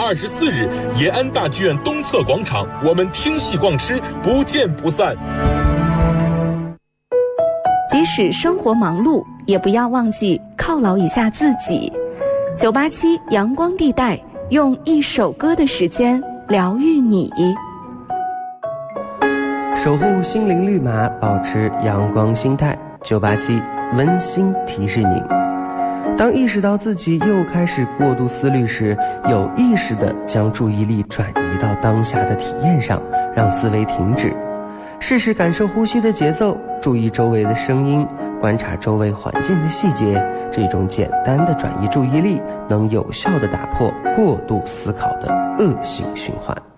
24日，延安大剧院东侧广场，我们听戏逛吃，不见不散。 即使生活忙碌，也不要忘记犒劳一下自己。987阳光地带，用一首歌的时间疗愈你。 守护心灵绿码，保持阳光心态。987温馨提示您，当意识到自己又开始过度思虑时，有意识地将注意力转移到当下的体验上，让思维停止，试试感受呼吸的节奏，注意周围的声音，观察周围环境的细节。这种简单的转移注意力能有效地打破过度思考的恶性循环。